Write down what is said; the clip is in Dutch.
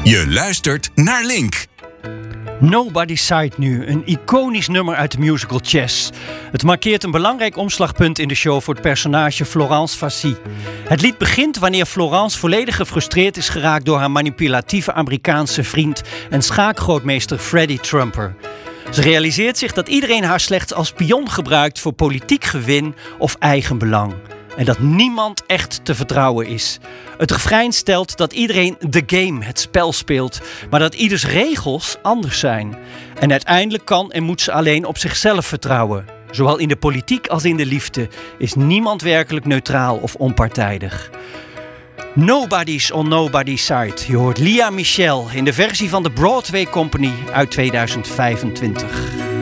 Je luistert naar Link. Nobody's Side nu, een iconisch nummer uit de musical Chess. Het markeert een belangrijk omslagpunt in de show voor het personage Florence Fassi. Het lied begint wanneer Florence volledig gefrustreerd is geraakt door haar manipulatieve Amerikaanse vriend en schaakgrootmeester Freddie Trumper. Ze realiseert zich dat iedereen haar slechts als pion gebruikt voor politiek gewin of eigenbelang. En dat niemand echt te vertrouwen is. Het refrein stelt dat iedereen the game, het spel speelt, maar dat ieders regels anders zijn. En uiteindelijk kan en moet ze alleen op zichzelf vertrouwen. Zowel in de politiek als in de liefde is niemand werkelijk neutraal of onpartijdig. Nobody's on Nobody's Side. Je hoort Lea Michele in de versie van de Broadway Company uit 2025.